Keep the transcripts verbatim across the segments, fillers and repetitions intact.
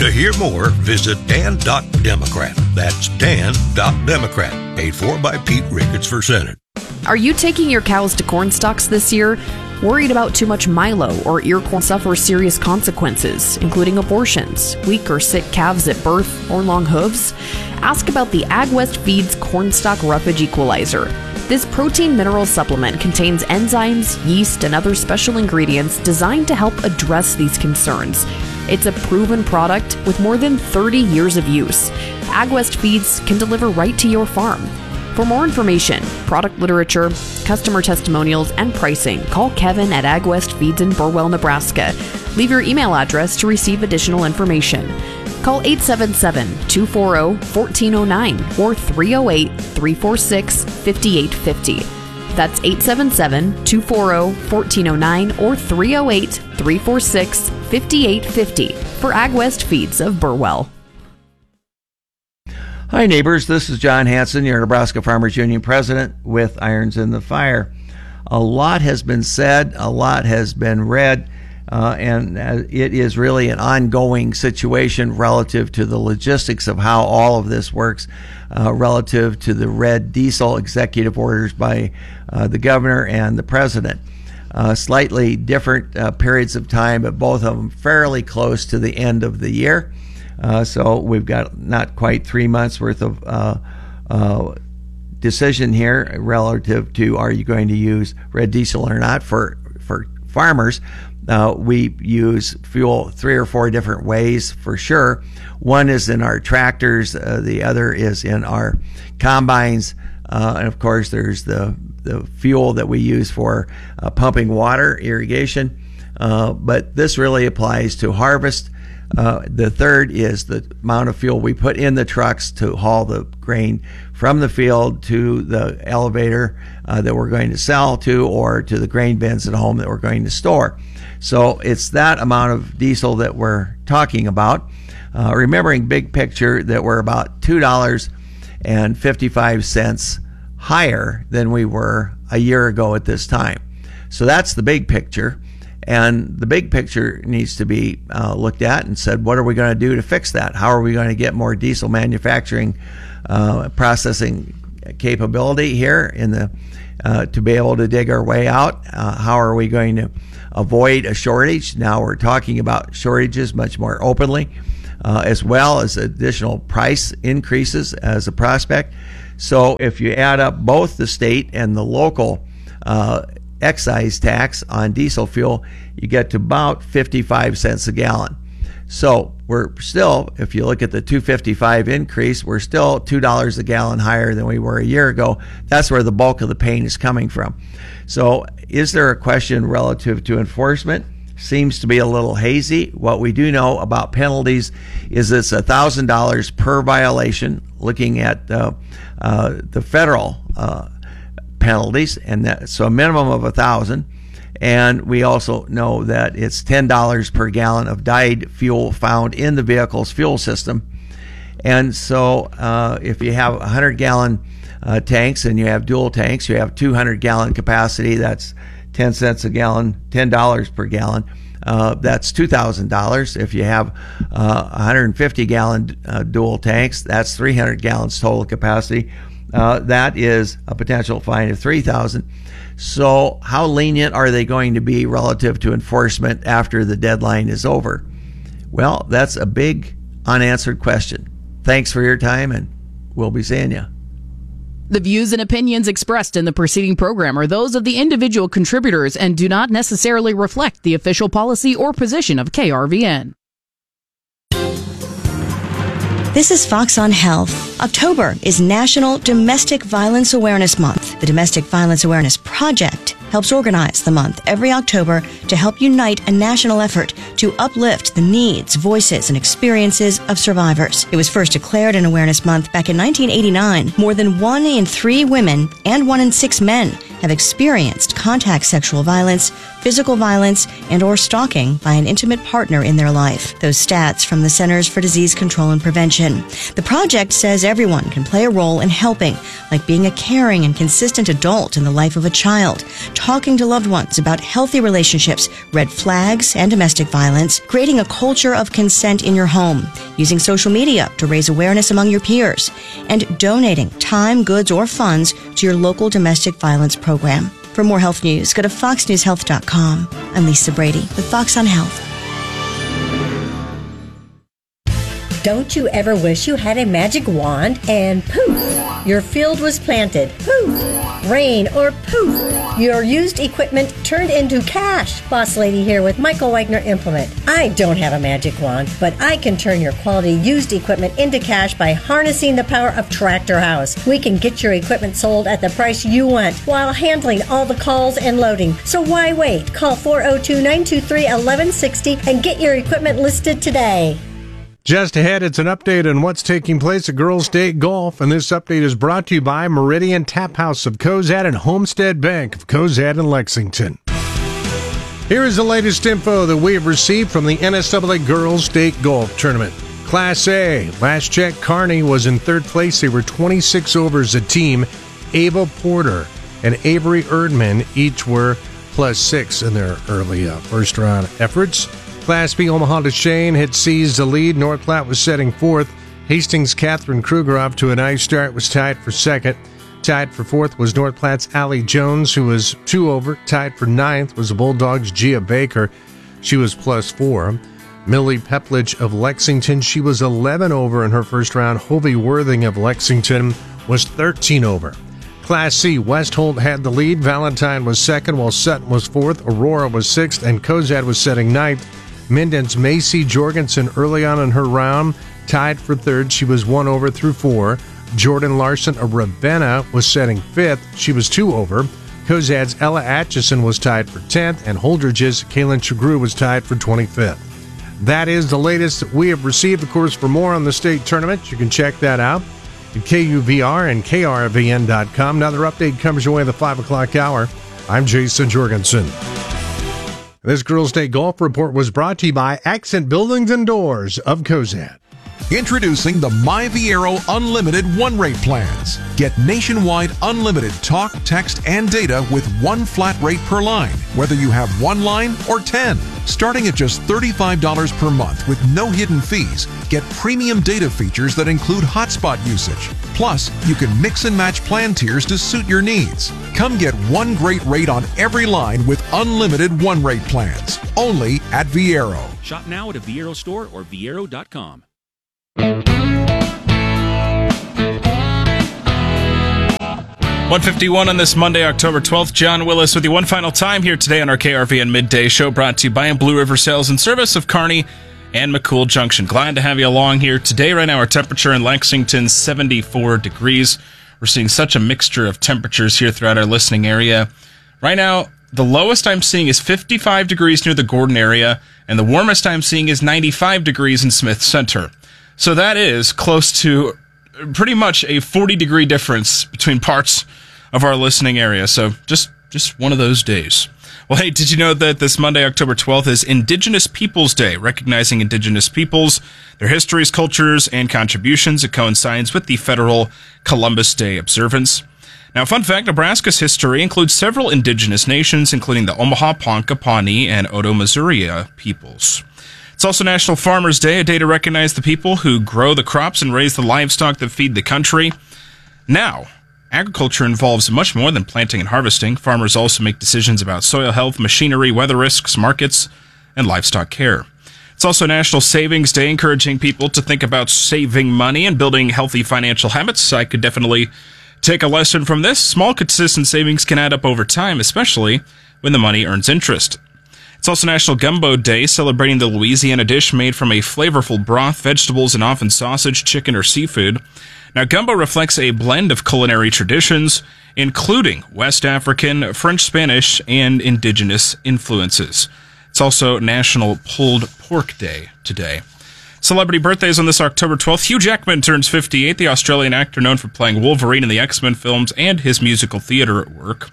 To hear more, visit dan dot democrat. That's dan dot democrat. Paid for by Pete Ricketts for Senate. Are you taking your cows to corn stalks this year? Worried about too much milo or ear corn suffer serious consequences, including abortions, weak or sick calves at birth, or long hooves? Ask about the AgWest Feeds Cornstalk Roughage Equalizer. This protein mineral supplement contains enzymes, yeast, and other special ingredients designed to help address these concerns. It's a proven product with more than thirty years of use. AgWest Feeds can deliver right to your farm. For more information, product literature, customer testimonials, and pricing, call Kevin at AgWest Feeds in Burwell, Nebraska. Leave your email address to receive additional information. Call eight seven seven, two four zero, one four zero nine or three oh eight, three four six, five eight five oh. That's eight seven seven, two four zero, one four zero nine or three oh eight, three four six, five eight five oh for AgWest Feeds of Burwell. Hi neighbors, this is John Hanson, your Nebraska Farmers Union president with Irons in the Fire. A lot has been said, a lot has been read, uh, and uh, it is really an ongoing situation relative to the logistics of how all of this works, uh, relative to the red diesel executive orders by uh, the governor and the president. Uh, slightly different uh, periods of time, but both of them fairly close to the end of the year. Uh, so we've got not quite three months worth of uh, uh, decision here relative to are you going to use red diesel or not. For for farmers, uh, we use fuel three or four different ways for sure. One is in our tractors, uh, the other is in our combines, uh, and of course there's the the fuel that we use for uh, pumping water, irrigation. Uh, but this really applies to harvest. Uh, the third is the amount of fuel we put in the trucks to haul the grain from the field to the elevator uh, that we're going to sell to, or to the grain bins at home that we're going to store. So it's that amount of diesel that we're talking about. Uh, remembering big picture that we're about two dollars and fifty-five cents higher than we were a year ago at this time. So that's the big picture. And the big picture needs to be uh, looked at and said, what are we going to do to fix that? How are we going to get more diesel manufacturing uh, processing capability here in the uh, to be able to dig our way out? Uh, how are we going to avoid a shortage? Now we're talking about shortages much more openly, uh, as well as additional price increases as a prospect. So if you add up both the state and the local uh, excise tax on diesel fuel, you get to about fifty-five cents a gallon. So we're still, if you look at the two fifty-five increase, we're still two dollars a gallon higher than we were a year ago. That's where the bulk of the pain is coming from. So is there a question relative to enforcement? Seems to be a little hazy. What we do know about penalties is it's one thousand dollars per violation, looking at uh, uh, the federal uh, penalties, and that, so a minimum of a thousand. And we also know that it's ten dollars per gallon of dyed fuel found in the vehicle's fuel system. And so uh, if you have one hundred gallon uh, tanks and you have dual tanks, you have two hundred gallon capacity. That's ten cents a gallon, ten dollars per gallon. Uh, that's two thousand dollars. If you have uh, one hundred fifty gallon uh, dual tanks, that's three hundred gallons total capacity. Uh, that is a potential fine of three thousand dollars. So how lenient are they going to be relative to enforcement after the deadline is over? Well, that's a big unanswered question. Thanks for your time, and we'll be seeing you. The views and opinions expressed in the preceding program are those of the individual contributors and do not necessarily reflect the official policy or position of K R V N. This is Fox on Health. October is National Domestic Violence Awareness Month. The Domestic Violence Awareness Project helps organize the month every October to help unite a national effort to uplift the needs, voices, and experiences of survivors. It was first declared an Awareness Month back in nineteen eighty-nine. More than one in three women and one in six men have experienced contact sexual violence, physical violence, and or stalking by an intimate partner in their life. Those stats from the Centers for Disease Control and Prevention. The project says everyone can play a role in helping, like being a caring and consistent adult in the life of a child, talking to loved ones about healthy relationships, red flags, and domestic violence, creating a culture of consent in your home, using social media to raise awareness among your peers, and donating time, goods, or funds to your local domestic violence program. For more health news, go to fox news health dot com. I'm Lisa Brady with Fox on Health. Don't you ever wish you had a magic wand and poof, your field was planted, poof, rain or poof, your used equipment turned into cash? Boss Lady here with Michael Wagner Implement. I don't have a magic wand, but I can turn your quality used equipment into cash by harnessing the power of Tractor House. We can get your equipment sold at the price you want while handling all the calls and loading. So why wait? Call four oh two, nine two three, one one six oh and get your equipment listed today. Just ahead, it's an update on what's taking place at Girls State Golf, and this update is brought to you by Meridian Tap House of Cozad and Homestead Bank of Cozad and Lexington. Here is the latest info that we have received from the N S A A Girls State Golf Tournament. Class A, last check, Kearney was in third place. They were twenty-six overs a team. Ava Porter and Avery Erdman each were plus six in their early uh, first-round efforts. Class B, Omaha DeShane had seized the lead. North Platte was setting fourth. Hastings' Catherine Kruger, off to a nice start, was tied for second. Tied for fourth was North Platte's Allie Jones, who was two over. Tied for ninth was the Bulldogs' Gia Baker. She was plus four. Millie Pepledge of Lexington, she was eleven over in her first round. Hovey Worthing of Lexington was thirteen over. Class C, Westholt had the lead. Valentine was second, while Sutton was fourth. Aurora was sixth, and Cozad was setting ninth. Minden's Macy Jorgensen early on in her round tied for third. She was one over through four. Jordan Larson of Ravenna was setting fifth. She was two over. Cozad's Ella Atchison was tied for tenth, and Holdridge's Kaylin Chagru was tied for twenty-fifth. That is the latest that we have received. Of course, for more on the state tournament, you can check that out at K U V R and K R V N dot com. Another update comes your way at the five o'clock hour. I'm Jason Jorgensen. This Girls Day Golf Report was brought to you by Accent Buildings and Doors of Cozad. Introducing the My Viero Unlimited one-rate plans. Get nationwide unlimited talk, text, and data with one flat rate per line, whether you have one line or ten. Starting at just thirty-five dollars per month with no hidden fees, get premium data features that include hotspot usage. Plus, you can mix and match plan tiers to suit your needs. Come get one great rate on every line with unlimited one-rate plans. Only at Viero. Shop now at a Viero store or viero dot com. one fifty-one on this Monday, October twelfth. John Willis with you one final time here today on our K R V N Midday Show, brought to you by Blue River Sales and Service of Kearney and McCool Junction. Glad to have you along here today. Right now, our temperature in Lexington, seventy-four degrees. We're seeing such a mixture of temperatures here throughout our listening area. Right now, the lowest I'm seeing is fifty-five degrees near the Gordon area, and the warmest I'm seeing is ninety-five degrees in Smith Center. So that is close to pretty much a forty degree difference between parts of our listening area. So just just one of those days. Well, hey, did you know that this Monday, October twelfth, is Indigenous Peoples Day, recognizing Indigenous peoples, their histories, cultures, and contributions? It coincides with the federal Columbus Day observance. Now, fun fact, Nebraska's history includes several indigenous nations, including the Omaha, Ponca, Pawnee, and Odo-Missouri peoples. It's also National Farmers Day, a day to recognize the people who grow the crops and raise the livestock that feed the country. Now, agriculture involves much more than planting and harvesting. Farmers also make decisions about soil health, machinery, weather risks, markets, and livestock care. It's also National Savings Day, encouraging people to think about saving money and building healthy financial habits. I could definitely take a lesson from this. Small, consistent savings can add up over time, especially when the money earns interest. It's also National Gumbo Day, celebrating the Louisiana dish made from a flavorful broth, vegetables, and often sausage, chicken, or seafood. Now, gumbo reflects a blend of culinary traditions, including West African, French, Spanish, and indigenous influences. It's also National Pulled Pork Day today. Celebrity birthdays on this October twelfth. Hugh Jackman turns fifty-eight, the Australian actor known for playing Wolverine in the X-Men films and his musical theater work.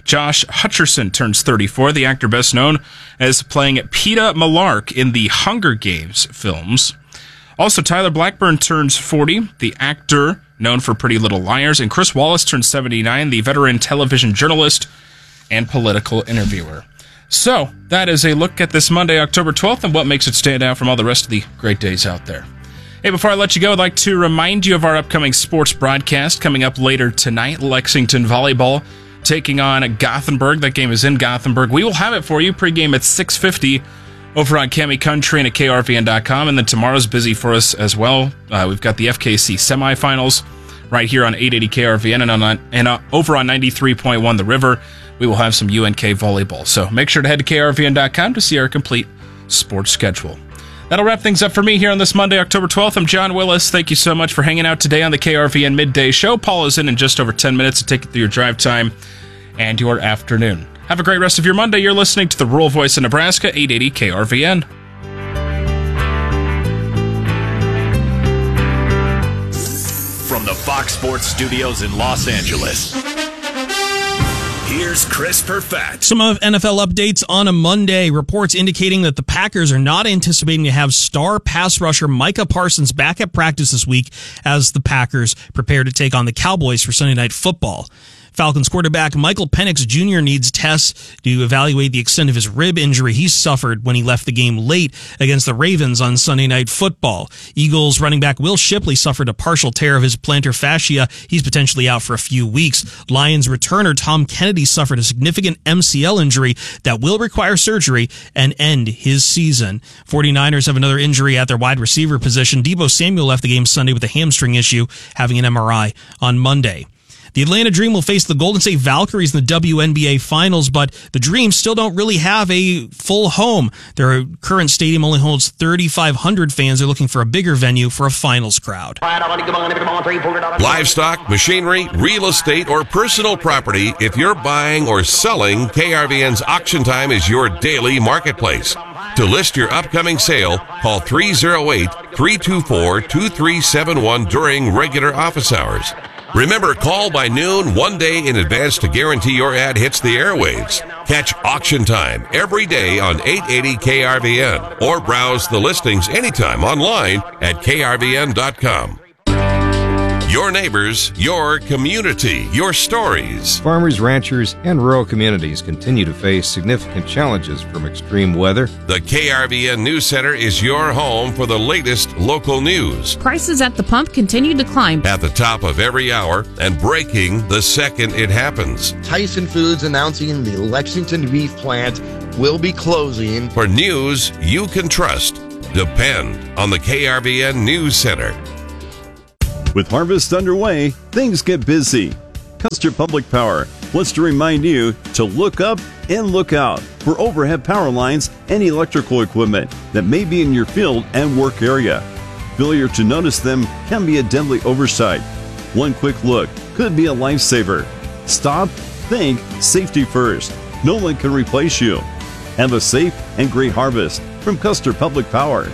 Josh Hutcherson turns thirty-four, the actor best known as playing Peeta Mellark in the Hunger Games films. Also, Tyler Blackburn turns forty, the actor known for Pretty Little Liars, and Chris Wallace turns seventy-nine, the veteran television journalist and political interviewer. So, that is a look at this Monday, October twelfth, and what makes it stand out from all the rest of the great days out there. Hey, before I let you go, I'd like to remind you of our upcoming sports broadcast coming up later tonight. Lexington Volleyball taking on Gothenburg. That game is in Gothenburg. We will have it for you pregame at six fifty over on Cami Country and at K R V N dot com. And then tomorrow's busy for us as well. Uh, we've got the F K C semifinals right here on eight eighty K R V N and, on, and uh, over on ninety-three point one The River. We will have some U N K volleyball. So make sure to head to K R V N dot com to see our complete sports schedule. That'll wrap things up for me here on this Monday, October twelfth. I'm John Willis. Thank you so much for hanging out today on the K R V N Midday Show. Paul is in in just over ten minutes to take you through your drive time and your afternoon. Have a great rest of your Monday. You're listening to the Rural Voice of Nebraska, eight eighty K R V N. From the Fox Sports Studios in Los Angeles, here's Chris Perfett. Some of N F L updates on a Monday. Reports indicating that the Packers are not anticipating to have star pass rusher Micah Parsons back at practice this week as the Packers prepare to take on the Cowboys for Sunday Night Football. Falcons quarterback Michael Penix Junior needs tests to evaluate the extent of his rib injury he suffered when he left the game late against the Ravens on Sunday Night Football. Eagles running back Will Shipley suffered a partial tear of his plantar fascia. He's potentially out for a few weeks. Lions returner Tom Kennedy suffered a significant M C L injury that will require surgery and end his season. 49ers have another injury at their wide receiver position. Deebo Samuel left the game Sunday with a hamstring issue, having an M R I on Monday. The Atlanta Dream will face the Golden State Valkyries in the W N B A Finals, but the Dream still don't really have a full home. Their current stadium only holds thirty-five hundred fans. They're looking for a bigger venue for a finals crowd. Livestock, machinery, real estate, or personal property, if you're buying or selling, K R V N's Auction Time is your daily marketplace. To list your upcoming sale, call three oh eight, three two four, two three seven one during regular office hours. Remember, call by noon one day in advance to guarantee your ad hits the airwaves. Catch Auction Time every day on eight eighty K R V N or browse the listings anytime online at K R V N dot com. Your neighbors, your community, your stories. Farmers, ranchers, and rural communities continue to face significant challenges from extreme weather. The K R V N News Center is your home for the latest local news. Prices at the pump continue to climb. At the top of every hour and breaking the second it happens. Tyson Foods announcing the Lexington beef plant will be closing. For news you can trust, depend on the K R V N News Center. With harvest underway, things get busy. Custer Public Power wants to remind you to look up and look out for overhead power lines and electrical equipment that may be in your field and work area. Failure to notice them can be a deadly oversight. One quick look could be a lifesaver. Stop, think, safety first. No one can replace you. Have a safe and great harvest from Custer Public Power.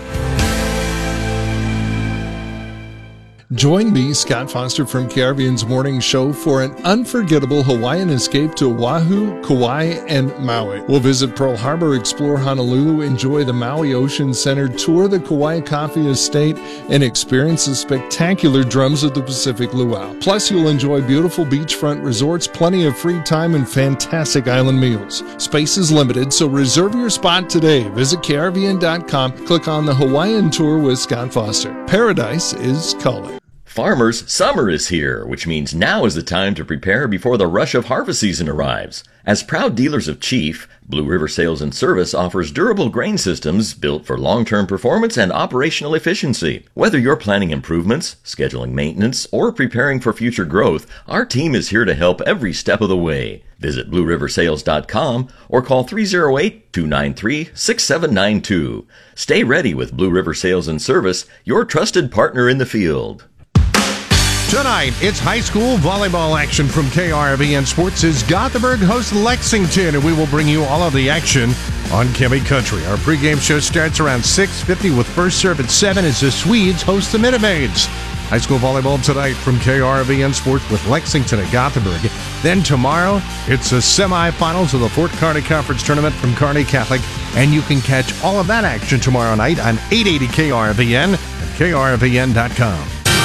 Join me, Scott Foster from K R V N's Morning Show, for an unforgettable Hawaiian escape to Oahu, Kauai, and Maui. We'll visit Pearl Harbor, explore Honolulu, enjoy the Maui Ocean Center, tour the Kauai Coffee Estate, and experience the spectacular Drums of the Pacific Luau. Plus, you'll enjoy beautiful beachfront resorts, plenty of free time, and fantastic island meals. Space is limited, so reserve your spot today. Visit K R V N dot com, click on the Hawaiian Tour with Scott Foster. Paradise is calling. Farmers, summer is here, which means now is the time to prepare before the rush of harvest season arrives. As proud dealers of Chief, Blue River Sales and Service offers durable grain systems built for long-term performance and operational efficiency. Whether you're planning improvements, scheduling maintenance, or preparing for future growth, our team is here to help every step of the way. Visit blue river sales dot com or call three oh eight, two nine three, six seven nine two. Stay ready with Blue River Sales and Service, your trusted partner in the field. Tonight, it's high school volleyball action from K R V N Sports as Gothenburg hosts Lexington, and we will bring you all of the action on Cami Country. Our pregame show starts around six fifty with first serve at seven as the Swedes host the Minute Maids. High school volleyball tonight from K R V N Sports with Lexington at Gothenburg. Then tomorrow, it's the semifinals of the Fort Kearney Conference Tournament from Kearney Catholic, and you can catch all of that action tomorrow night on eight eighty K R V N and K R V N dot com.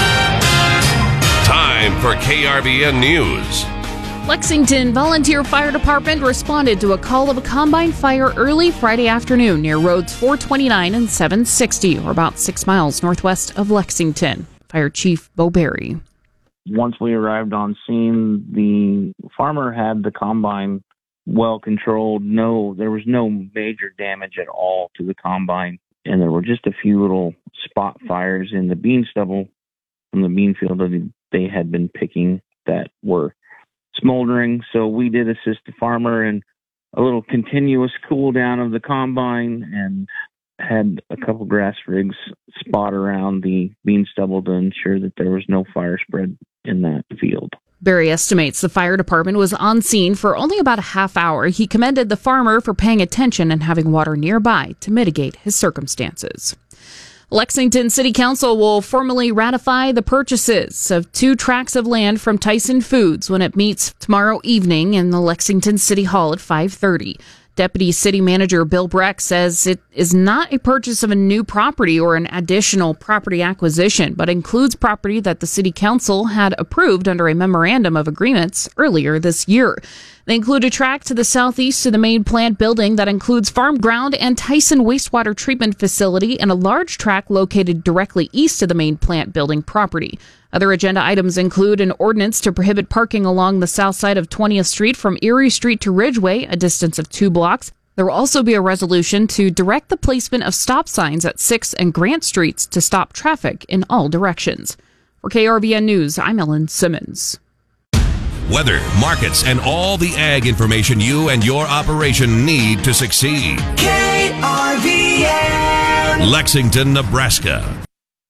Time for K R V N News. Lexington Volunteer Fire Department responded to a call of a combine fire early Friday afternoon near roads four twenty-nine and seven sixty, or about six miles northwest of Lexington. Fire Chief Bo Berry. Once we arrived on scene, the farmer had the combine well controlled. No, there was no major damage at all to the combine, and there were just a few little spot fires in the bean stubble from the bean field that they had been picking that were smoldering. So we did assist the farmer in a little continuous cool down of the combine and had a couple grass rigs spot around the bean stubble to ensure that there was no fire spread in that field. Berry estimates the fire department was on scene for only about a half hour. He commended the farmer for paying attention and having water nearby to mitigate his circumstances. Lexington City Council will formally ratify the purchases of two tracts of land from Tyson Foods when it meets tomorrow evening in the Lexington City Hall at five thirty. Deputy City Manager Bill Breck says it is not a purchase of a new property or an additional property acquisition, but includes property that the City Council had approved under a memorandum of agreements earlier this year. They include a tract to the southeast of the main plant building that includes farm ground and Tyson wastewater treatment facility, and a large tract located directly east of the main plant building property. Other agenda items include an ordinance to prohibit parking along the south side of twentieth Street from Erie Street to Ridgeway, a distance of two blocks. There will also be a resolution to direct the placement of stop signs at sixth and Grant Streets to stop traffic in all directions. For K R V N News, I'm Ellen Simmons. Weather, markets, and all the ag information you and your operation need to succeed. K R V N Lexington, Nebraska.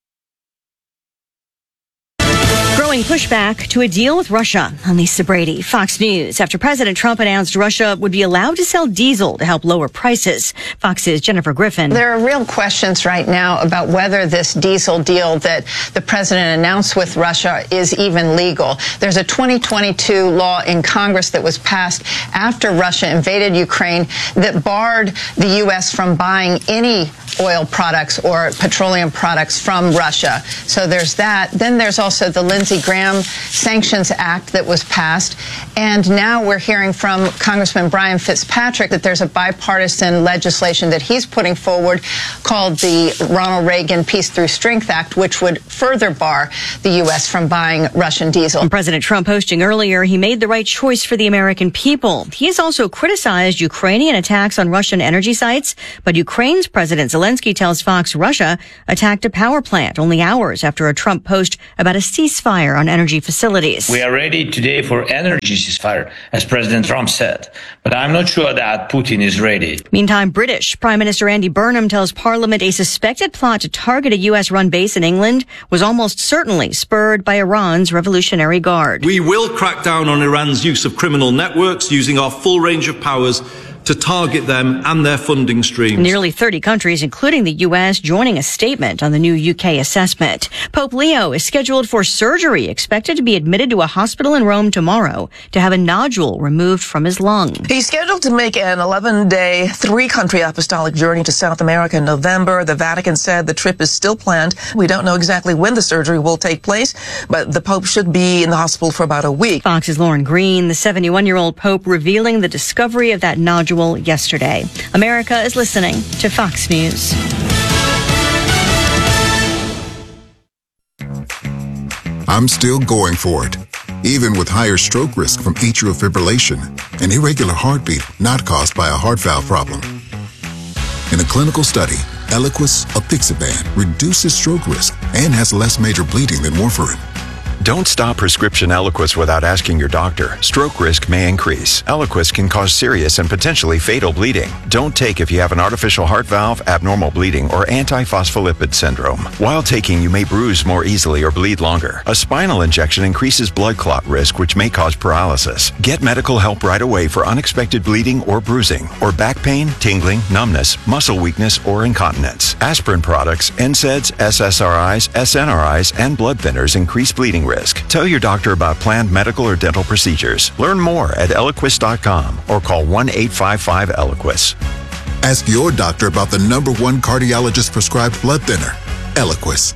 Growing pushback to a deal with Russia. I'm Lisa Brady, Fox News. After President Trump announced Russia would be allowed to sell diesel to help lower prices. Fox's Jennifer Griffin. There are real questions right now about whether this diesel deal that the president announced with Russia is even legal. There's a twenty twenty-two law in Congress that was passed after Russia invaded Ukraine that barred the U S from buying any oil products or petroleum products from Russia. So there's that. Then there's also the Lindsey Graham Sanctions Act that was passed. And now we're hearing from Congressman Brian Fitzpatrick that there's a bipartisan legislation that he's putting forward called the Ronald Reagan Peace Through Strength Act, which would further bar the U S from buying Russian diesel. And President Trump posting earlier he made the right choice for the American people. He has also criticized Ukrainian attacks on Russian energy sites, but Ukraine's President Zelensky tells Fox Russia attacked a power plant only hours after a Trump post about a ceasefire on energy facilities. We are ready today for energy ceasefire, as President Trump said, but I'm not sure that Putin is ready. Meantime, British Prime Minister Andy Burnham tells Parliament a suspected plot to target a U S-run base in England was almost certainly spurred by Iran's Revolutionary Guard. We will crack down on Iran's use of criminal networks using our full range of powers to target them and their funding streams. Nearly thirty countries, including the U S, joining a statement on the new U K assessment. Pope Leo is scheduled for surgery, expected to be admitted to a hospital in Rome tomorrow to have a nodule removed from his lung. He's scheduled to make an eleven-day, three-country apostolic journey to South America in November. The Vatican said the trip is still planned. We don't know exactly when the surgery will take place, but the Pope should be in the hospital for about a week. Fox's Lauren Green, the seventy-one-year-old Pope, revealing the discovery of that nodule yesterday. America is listening to Fox News. I'm still going for it, even with higher stroke risk from atrial fibrillation, an irregular heartbeat not caused by a heart valve problem. In a clinical study, Eliquis apixaban reduces stroke risk and has less major bleeding than warfarin. Don't stop prescription Eliquis without asking your doctor. Stroke risk may increase. Eliquis can cause serious and potentially fatal bleeding. Don't take if you have an artificial heart valve, abnormal bleeding, or antiphospholipid syndrome. While taking, you may bruise more easily or bleed longer. A spinal injection increases blood clot risk, which may cause paralysis. Get medical help right away for unexpected bleeding or bruising, or back pain, tingling, numbness, muscle weakness, or incontinence. Aspirin products, N SAIDs, S S R Is, S N R Is, and blood thinners increase bleeding risk. Tell your doctor about planned medical or dental procedures. Learn more at Eliquis dot com or call one eight five five Eliquis. Ask your doctor about the number one cardiologist prescribed blood thinner, Eliquis.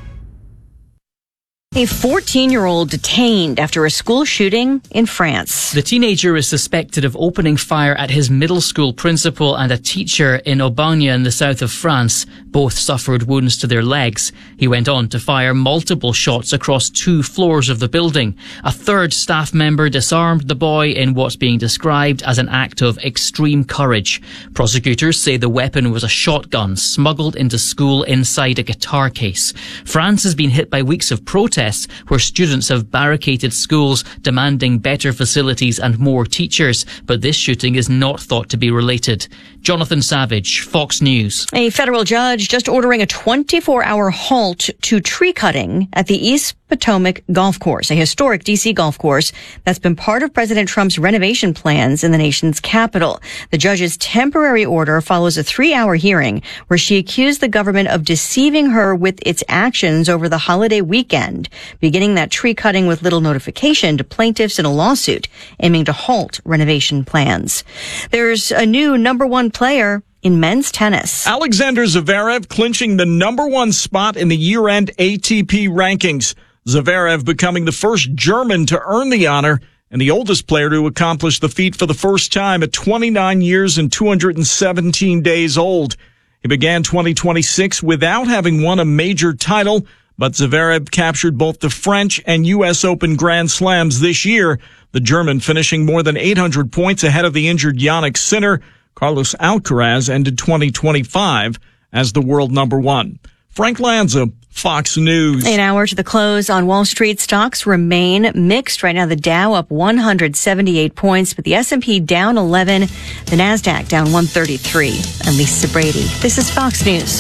A fourteen-year-old detained after a school shooting in France. The teenager is suspected of opening fire at his middle school principal and a teacher in Aubagne in the south of France. Both suffered wounds to their legs. He went on to fire multiple shots across two floors of the building. A third staff member disarmed the boy in what's being described as an act of extreme courage. Prosecutors say the weapon was a shotgun smuggled into school inside a guitar case. France has been hit by weeks of protests where students have barricaded schools demanding better facilities and more teachers, but this shooting is not thought to be related. Jonathan Savage, Fox News. A federal judge just ordering a twenty-four hour halt to tree cutting at the East Potomac Golf Course, a historic D C golf course that's been part of President Trump's renovation plans in the nation's capital. The judge's temporary order follows a three hour hearing where she accused the government of deceiving her with its actions over the holiday weekend, beginning that tree cutting with little notification to plaintiffs in a lawsuit aiming to halt renovation plans. There's a new number one player in men's tennis. Alexander Zverev clinching the number one spot in the year-end A T P rankings. Zverev becoming the first German to earn the honor and the oldest player to accomplish the feat for the first time at twenty-nine years and two hundred seventeen days old. He began twenty twenty-six without having won a major title, but Zverev captured both the French and U S Open Grand Slams this year, the German finishing more than eight hundred points ahead of the injured Jannik Sinner. Carlos Alcaraz ended twenty twenty-five as the world number one. Frank Lanza, Fox News. An hour to the close on Wall Street. Stocks remain mixed. Right now, the Dow up one hundred seventy-eight points, but the S and P down eleven, the NASDAQ down one thirty-three. I'm Lisa Brady. This is Fox News.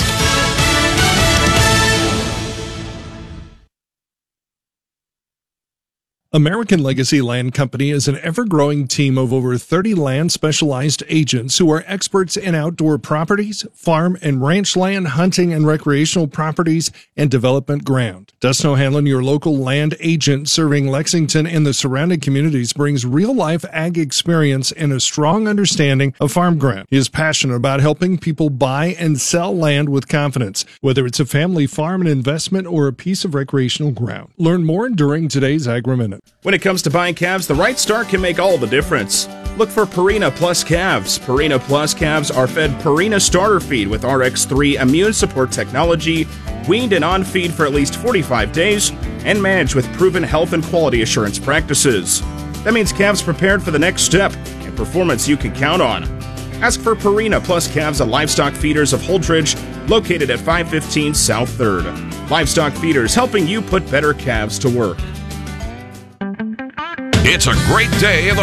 American Legacy Land Company is an ever-growing team of over thirty land-specialized agents who are experts in outdoor properties, farm and ranch land, hunting and recreational properties, and development ground. Dustin O'Hanlon, your local land agent serving Lexington and the surrounding communities, brings real-life ag experience and a strong understanding of farm ground. He is passionate about helping people buy and sell land with confidence, whether it's a family farm, an investment, or a piece of recreational ground. Learn more during today's Agri-Minute. When it comes to buying calves, the right start can make all the difference. Look for Purina Plus calves. Purina Plus calves are fed Purina starter feed with R X three immune support technology, weaned and on feed for at least forty-five days, and managed with proven health and quality assurance practices. That means calves prepared for the next step and performance you can count on. Ask for Purina Plus calves at Livestock Feeders of Holdridge, located at five fifteen South third. Livestock Feeders, helping you put better calves to work. It's a great day in the